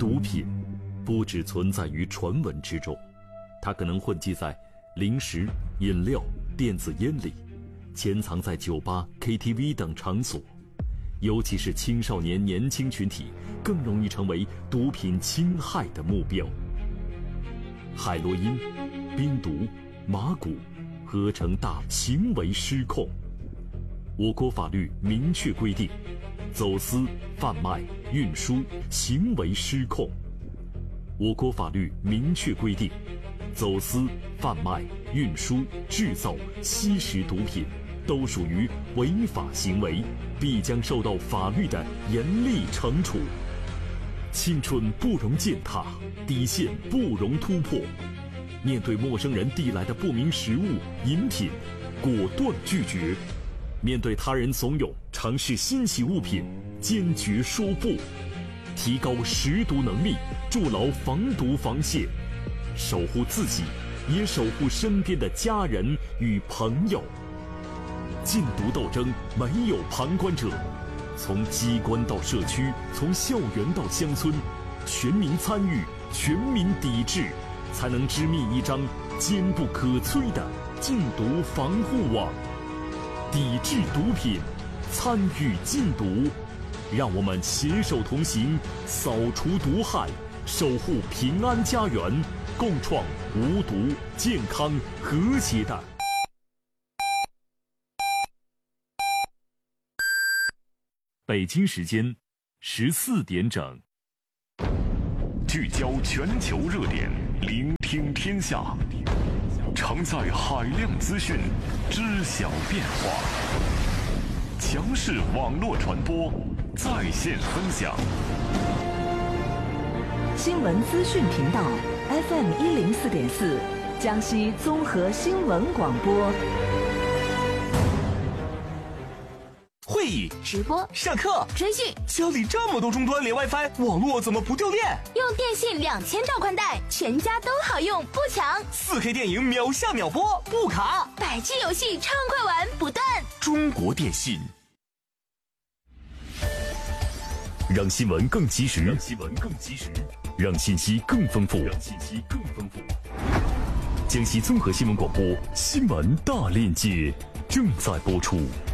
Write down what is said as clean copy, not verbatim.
毒品不只存在于传闻之中，它可能混迹在零食、饮料、电子烟里，潜藏在酒吧、KTV 等场所。尤其是青少年年轻群体更容易成为毒品侵害的目标。海洛因、冰毒、麻古合成大行为失控。我国法律明确规定，走私、贩卖、运输行为失控。我国法律明确规定，走私、贩卖、运输、制造、吸食毒品都属于违法行为，必将受到法律的严厉惩处。青春不容践踏，底线不容突破。面对陌生人递来的不明食物、饮品，果断拒绝；面对他人怂恿尝试新奇物品，坚决说不。提高识毒能力，筑牢防毒防线，守护自己，也守护身边的家人与朋友。禁毒斗争没有旁观者，从机关到社区，从校园到乡村，全民参与，全民抵制，才能织密一张坚不可摧的禁毒防护网。抵制毒品，参与禁毒，让我们携手同行，扫除毒害，守护平安家园，共创无毒、健康、和谐的北京时间14点整。 聚焦全球热点，聆听天下，承载海量资讯，知晓变化。强势网络传播，在线分享。 新闻资讯频道 FM104.4，江西综合新闻广播。 会议、 直播、 上课、 追剧， 家里这么多终端连 WiFi， 网络怎么不掉电？ 用电信2000兆宽带，全家都好用，不抢。 4K 电影秒下秒播，不卡。 100G 游戏畅快玩，不断。 中国电信， 让新闻更及时，让信息更丰富，江西综合新闻广播新闻大链接正在播出。